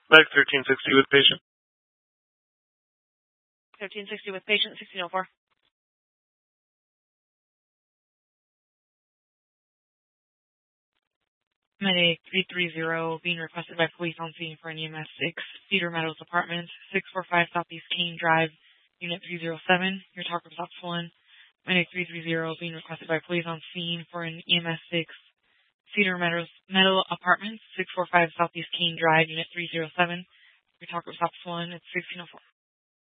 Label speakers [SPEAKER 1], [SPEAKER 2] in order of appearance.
[SPEAKER 1] Medic 1360 with patient.
[SPEAKER 2] 1360 with patient, 1604.
[SPEAKER 3] Medic 330 being requested by police on scene for an EMS 6, Cedar Meadows Apartments, 645 Southeast King Drive, Unit 307. Your talker was Ops 1. Medic 330 being requested by police on scene for an EMS 6, Cedar Meadows Apartments, 645 Southeast King Drive, Unit 307. Your talker was Ops 1. It's 1604.